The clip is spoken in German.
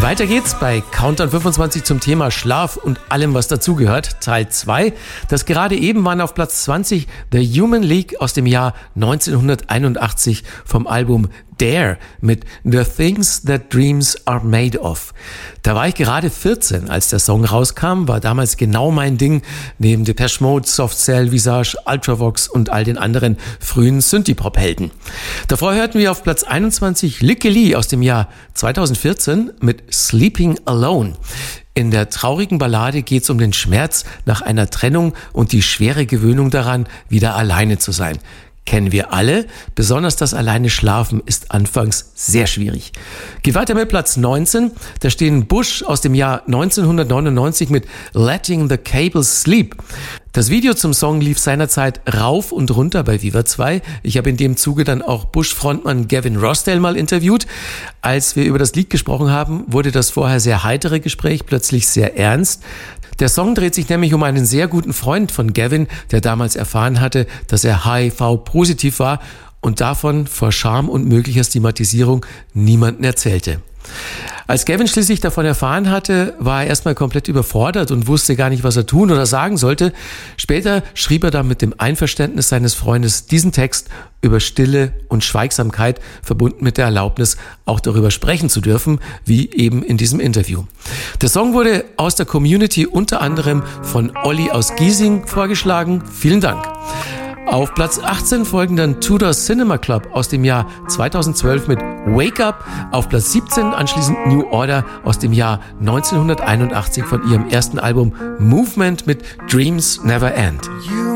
Weiter geht's bei Countdown 25 zum Thema Schlaf und allem, was dazugehört. Teil 2. Das gerade eben waren auf Platz 20 The Human League aus dem Jahr 1981 vom Album Dare mit The Things That Dreams Are Made Of. Da war ich gerade 14, als der Song rauskam, war damals genau mein Ding, neben Depeche Mode, Soft Cell, Visage, Ultravox und all den anderen frühen Synthie-Pop-Helden. Davor hörten wir auf Platz 21 Lykke Li aus dem Jahr 2014 mit Sleeping Alone. In der traurigen Ballade geht es um den Schmerz nach einer Trennung und die schwere Gewöhnung daran, wieder alleine zu sein. Kennen wir alle, besonders das alleine Schlafen ist anfangs sehr schwierig. Geht weiter mit Platz 19, da stehen Bush aus dem Jahr 1999 mit Letting the Cables Sleep. Das Video zum Song lief seinerzeit rauf und runter bei Viva 2. Ich habe in dem Zuge dann auch Bush-Frontmann Gavin Rossdale mal interviewt. Als wir über das Lied gesprochen haben, wurde das vorher sehr heitere Gespräch plötzlich sehr ernst. Der Song dreht sich nämlich um einen sehr guten Freund von Gavin, der damals erfahren hatte, dass er HIV-positiv war und davon vor Scham und möglicher Stigmatisierung niemanden erzählte. Als Gavin schließlich davon erfahren hatte, war er erstmal komplett überfordert und wusste gar nicht, was er tun oder sagen sollte. Später schrieb er dann mit dem Einverständnis seines Freundes diesen Text über Stille und Schweigsamkeit, verbunden mit der Erlaubnis, auch darüber sprechen zu dürfen, wie eben in diesem Interview. Der Song wurde aus der Community unter anderem von Olli aus Giesing vorgeschlagen. Vielen Dank. Auf Platz 18 folgen dann Tudor Cinema Club aus dem Jahr 2012 mit Wake Up. Auf Platz 17 anschließend New Order aus dem Jahr 1981 von ihrem ersten Album Movement mit Dreams Never End.